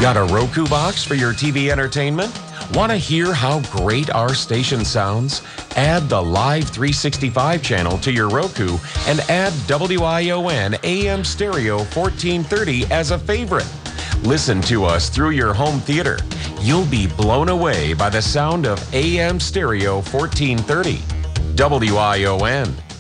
Got a Roku box for your TV entertainment? Want to hear how great our station sounds? Add the Live 365 channel to your Roku and add WION AM Stereo 1430 as a favorite. Listen to us through your home theater. You'll be blown away by the sound of AM Stereo 1430. WION.